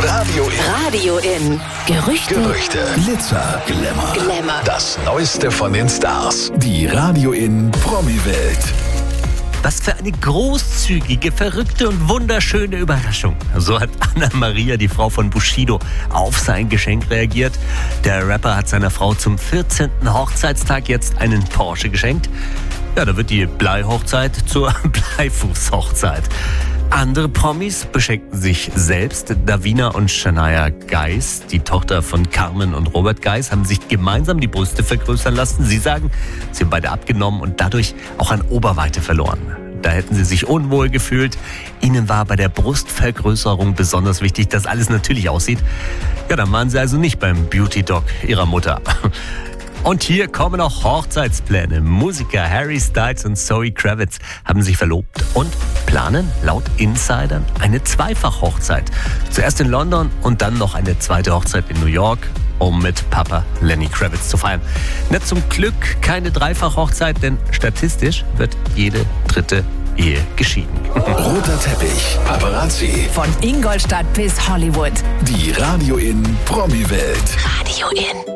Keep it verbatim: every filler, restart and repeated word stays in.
Radio In. Radio In. Gerüchte. Gerüchte. Glitzer. Glamour. Glamour. Das Neueste von den Stars. Die Radio In Promi-Welt. Was für eine großzügige, verrückte und wunderschöne Überraschung. So hat Anna-Maria, die Frau von Bushido, auf sein Geschenk reagiert. Der Rapper hat seiner Frau zum vierzehnten Hochzeitstag jetzt einen Porsche geschenkt. Ja, da wird die Bleihochzeit zur Bleifußhochzeit. Andere Promis beschenken sich selbst. Davina und Shania Geis, die Tochter von Carmen und Robert Geis, haben sich gemeinsam die Brüste vergrößern lassen. Sie sagen, sie haben beide abgenommen und dadurch auch an Oberweite verloren. Da hätten sie sich unwohl gefühlt. Ihnen war bei der Brustvergrößerung besonders wichtig, dass alles natürlich aussieht. Ja, dann waren sie also nicht beim Beauty-Doc ihrer Mutter. Und hier kommen auch Hochzeitspläne. Musiker Harry Styles und Zoe Kravitz haben sich verlobt und planen laut Insidern eine Zweifach-Hochzeit. Zuerst in London und dann noch eine zweite Hochzeit in New York, um mit Papa Lenny Kravitz zu feiern. Nicht zum Glück keine Dreifach-Hochzeit, denn statistisch wird jede dritte Ehe geschieden. Roter Teppich, Paparazzi. Von Ingolstadt bis Hollywood. Die Radio In Promi-Welt. Radio In.